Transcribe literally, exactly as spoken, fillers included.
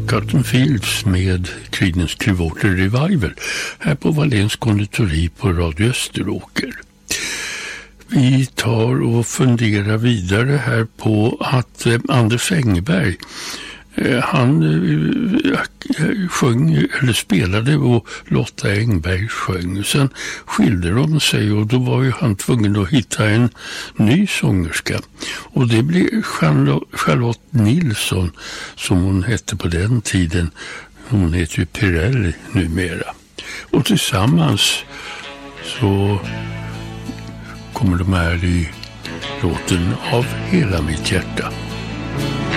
Cotton Fields med Creedence Clearwater Revival här på Wahléns konditori på Radio Österåker. Vi tar och funderar vidare här på att eh, Anders Engberg eh, han eh, sjöng eller spelade och Lotta Engberg sjöng. Sen skilde de sig och då var ju han tvungen att hitta en ny sångerska. Och det blev Charlotte Nilsson som hon hette på den tiden. Hon heter ju Pirelli numera. Och tillsammans så kommer de här i låten Av hela mitt hjärta.